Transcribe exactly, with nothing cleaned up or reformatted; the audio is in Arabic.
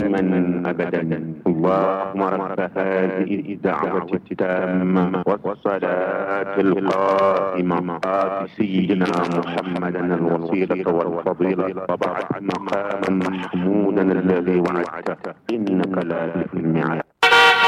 دائما أبدا. اللهم رب هذه الدعوة التامة والصلاة القائمة آت سيدنا محمدا الوسيلة والفضيلة وبعث مقاما محمودا الذي وعدته إنك لا تخلف الميعاد.